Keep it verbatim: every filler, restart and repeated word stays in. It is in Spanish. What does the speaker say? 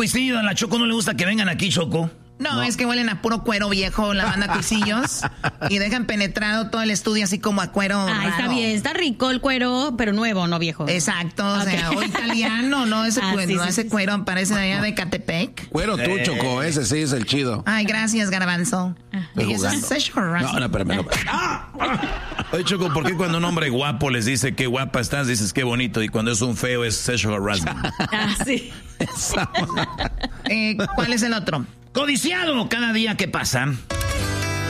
coincidido. A la Choco no le gusta que vengan aquí, Choco. No, no, es que huelen a puro cuero viejo la banda Cuisillos y dejan penetrado todo el estudio así como a cuero. Ah, raro. Está bien, está rico el cuero, pero nuevo, no viejo. Exacto, o Okay. sea, o italiano, no ese Ah, cuero, sí, no, sí, ese sí, cuero parece de allá de Catepec. Cuero tú, Choco, ese sí es el chido. Ay, gracias, Garbanzo. Estoy jugando. No, no, espérame. No. Oye, Choco, ¿por qué cuando un hombre guapo les dice qué guapa estás, dices qué bonito, y cuando es un feo es sexual harassment? Ah, sí. eh, ¿Cuál es el otro? Codiciado cada día que pasa.